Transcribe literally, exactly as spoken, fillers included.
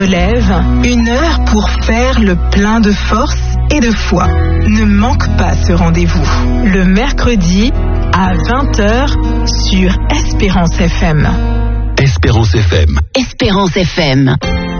Lève, une heure pour faire le plein de force et de foi. Ne manque pas ce rendez-vous. Le mercredi à vingt heures sur Espérance F M. Espérance F M. Espérance F M.